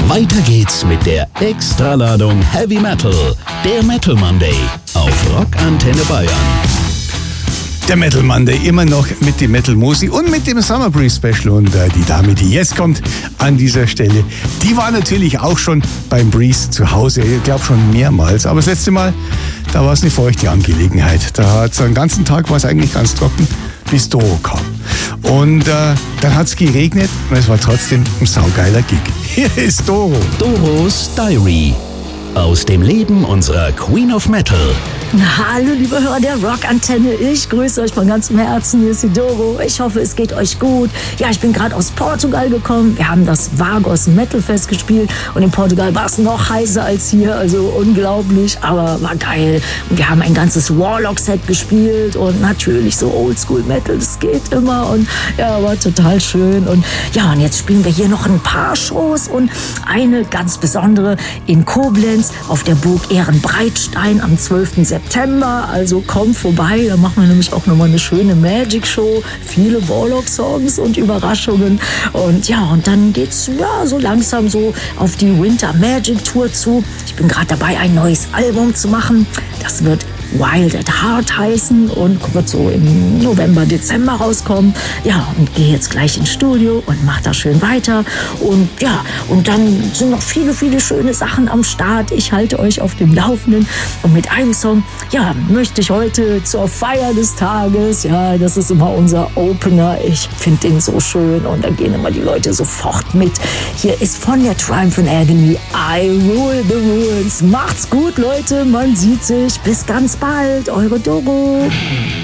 Weiter geht's mit der Extraladung Heavy Metal, der Metal Monday auf Rock Antenne Bayern. Der Metal Monday immer noch mit dem Metal Musi und mit dem Summer Breeze Special. Und die Dame, die jetzt kommt an dieser Stelle, die war natürlich auch schon beim Breeze zu Hause. Ich glaube schon mehrmals. Aber das letzte Mal, da war es eine feuchte Angelegenheit. Da hat es den ganzen Tag war es eigentlich ganz trocken, bis Doro kam. Und dann hat es geregnet und es war trotzdem ein saugeiler Gig. Hier ist Doro. Doros Diary. Aus dem Leben unserer Queen of Metal. Hallo, liebe Hörer der Rock-Antenne. Ich grüße euch von ganzem Herzen. Hier ist die Doro. Ich hoffe, es geht euch gut. Ja, ich bin gerade aus Portugal gekommen. Wir haben das Vagos Metal Fest gespielt. Und in Portugal war es noch heißer als hier. Also unglaublich, aber war geil. Und wir haben ein ganzes Warlock-Set gespielt. Und natürlich so Oldschool-Metal. Das geht immer. Und ja, war total schön. Und ja, und jetzt spielen wir hier noch ein paar Shows. Und eine ganz besondere in Koblenz auf der Burg Ehrenbreitstein am 12. September, also kommt vorbei, da machen wir nämlich auch nochmal eine schöne Magic Show, viele Warlock-Songs und Überraschungen und ja, und dann geht's ja so langsam so auf die Winter Magic Tour zu. Ich bin gerade dabei, ein neues Album zu machen, das wird Wild at Heart heißen und wird so im November, Dezember rauskommen. Ja, und gehe jetzt gleich ins Studio und mache da schön weiter. Und ja, und dann sind noch viele, viele schöne Sachen am Start. Ich halte euch auf dem Laufenden. Und mit einem Song, ja, möchte ich heute zur Feier des Tages, ja, das ist immer unser Opener. Ich finde den so schön und da gehen immer die Leute sofort mit. Hier ist von der Triumph and Agony I Rule the Rules. Macht's gut, Leute, man sieht sich. Bis ganz bald, eure Doro.